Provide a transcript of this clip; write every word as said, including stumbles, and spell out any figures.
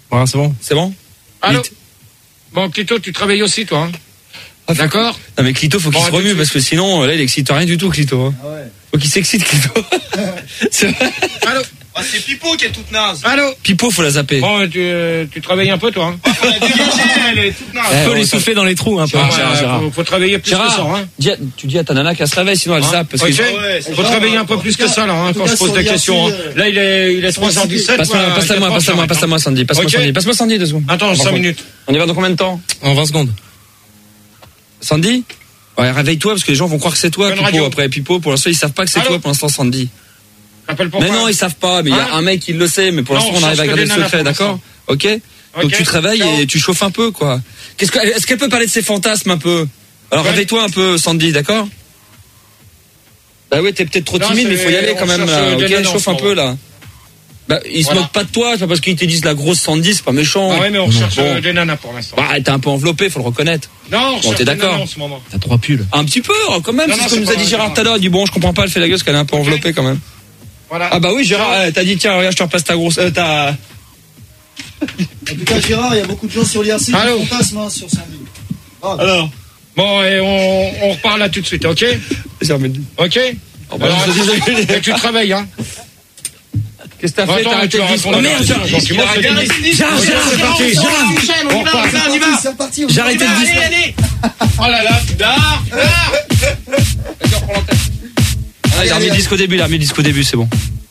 Voilà, c'est bon. C'est bon? Allô? Vite. Bon, Clito, tu travailles aussi, toi, hein? Ah, D'accord? Non, mais Clito, faut qu'il Bon, se remue, parce que sinon, là, il excite rien du tout, Clito. Hein. Ah ouais. Faut qu'il s'excite, Clito. C'est vrai. Allô? Ah, c'est Pipo qui est toute naze. Allô? Pipo, faut la zapper. Bon, tu, euh, tu travailles un peu, toi, hein? Faut la diriger, elle est toute naze. Eh, Faut on les s'en- souffler dans les trous un peu. Ah, Gérard, ouais, Gérard. faut, faut travailler plus que ça, Gérard, hein? dis à- tu dis à ta nana qu'elle se réveille, sinon elle Hein? zappe. Parce Ok. que... Ouais, c'est Faut travailler un peu plus que ça, là, hein, en tout quand cas, je pose sur des l'I R C, questions. euh, Là, il est, il est trois heures dix-sept. Passe-moi, ouais, passe-la moi, quatre passe-la moi, heures, passe-la moi, Sandy. Passe-moi Ok. Sandy. Passe-moi Sandy, deux secondes. Attends, cinq minutes. On y va dans combien de temps? En vingt secondes. Sandy? Ouais, réveille-toi, parce que les gens vont croire que c'est toi, Bonne Pipo. radio. Après, Pipo, pour l'instant, ils savent pas que c'est Allô? toi, pour l'instant, Sandy. T'appelles pourquoi? Mais non, ils savent pas, mais il y Hein? a un mec qui le sait, mais pour Non, l'instant, on on arrive cherche à que garder des le nanas secret, pour d'accord? Ok? Donc Ok. tu te réveilles Ciao. et tu chauffes un peu, quoi. Qu'est-ce que, est-ce qu'elle peut parler de ses fantasmes un peu? Alors Ouais. réveille-toi un peu, Sandy, d'accord? Bah oui, t'es peut-être trop Non, timide, mais il faut y c'est- aller on quand même, cherche là. des Ok, nanas en chauffe ce un peu, moment. là. Bah, ils se Voilà. moquent pas de toi, c'est pas parce qu'ils te disent la grosse Sandy, c'est pas méchant. Ah ouais, mais on cherche Bon. euh, des nanas pour l'instant. Bah, t'es un peu enveloppé, faut le reconnaître. Non, on Bon, cherche t'es des d'accord. nanas en ce moment. T'as trois pulls. Un petit peu, hein, quand même, Non, c'est non, ce que c'est nous a pas dit vrai, Gérard c'est tout à l'heure. Il dit bon, je comprends pas, elle fait la gueule parce qu'elle est un peu enveloppée quand même. Voilà. Ah bah oui, Gérard, euh, t'as dit tiens, regarde, je te repasse ta grosse, euh, ta. En tout cas, Gérard, il y a beaucoup de gens sur l'I R C qui Allô? fantasment hein, sur Sandy. Grave. Alors. Bon, et on, on repart là tout de suite, ok? J'ai remis le- Ok? Oh, bah, Alors, je suis désolé. et tu travailles, hein? Qu'est-ce que t'as fait? Attends, T'as arrêté tu de vas discuter. répondre Oh à merde, la Gérard, question. Donc, il manque Gérard, le- Gérard, Ok, Gérard, c'est parti. Gérard, On repart. C'est parti, c'est reparti. on y J'ai va. arrêté de discuter. allez. Oh là là, dard, dard. Ah, il a remis le disque au début, il a remis le disque au début, c'est bon.